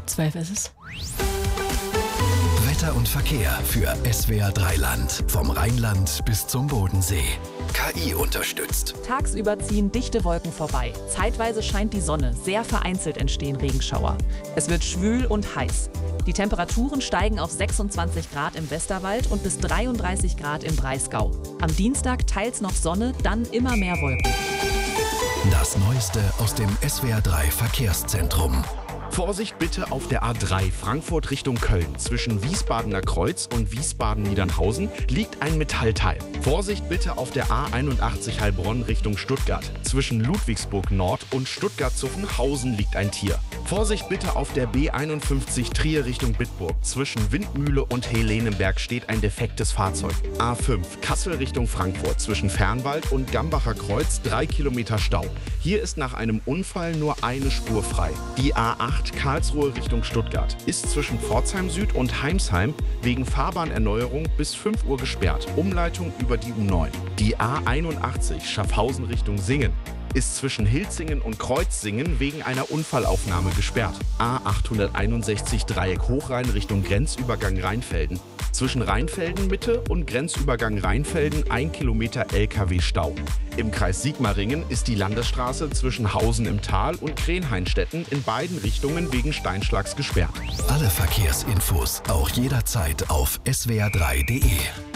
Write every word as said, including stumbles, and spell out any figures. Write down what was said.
Halb zwölf ist es. Wetter und Verkehr für S W R drei Land. Vom Rheinland bis zum Bodensee. K I unterstützt. Tagsüber ziehen dichte Wolken vorbei. Zeitweise scheint die Sonne. Sehr vereinzelt entstehen Regenschauer. Es wird schwül und heiß. Die Temperaturen steigen auf sechsundzwanzig Grad im Westerwald und bis dreiunddreißig Grad im Breisgau. Am Dienstag teils noch Sonne, dann immer mehr Wolken. Das Neueste aus dem S W R drei Verkehrszentrum. Vorsicht bitte auf der A drei Frankfurt Richtung Köln. Zwischen Wiesbadener Kreuz und Wiesbaden-Niedernhausen liegt ein Metallteil. Vorsicht bitte auf der A einundachtzig Heilbronn Richtung Stuttgart. Zwischen Ludwigsburg Nord und Stuttgart-Zuffenhausen liegt ein Tier. Vorsicht bitte auf der B einundfünfzig Trier Richtung Bitburg. Zwischen Windmühle und Helenenberg steht ein defektes Fahrzeug. A fünf Kassel Richtung Frankfurt. Zwischen Fernwald und Gambacher Kreuz drei Kilometer Stau. Hier ist nach einem Unfall nur eine Spur frei. Die A acht Karlsruhe Richtung Stuttgart ist zwischen Pforzheim Süd und Heimsheim wegen Fahrbahnerneuerung bis fünf Uhr gesperrt. Umleitung über die U neun. Die A einundachtzig Schaffhausen Richtung Singen ist zwischen Hilzingen und Kreuzsingen wegen einer Unfallaufnahme gesperrt. A achthunderteinundsechzig Dreieck Hochrhein Richtung Grenzübergang Rheinfelden. Zwischen Rheinfelden Mitte und Grenzübergang Rheinfelden ein Kilometer L K W-Stau. Im Kreis Sigmaringen ist die Landesstraße zwischen Hausen im Tal und Krenheinstetten in beiden Richtungen wegen Steinschlags gesperrt. Alle Verkehrsinfos auch jederzeit auf S W R drei punkt de.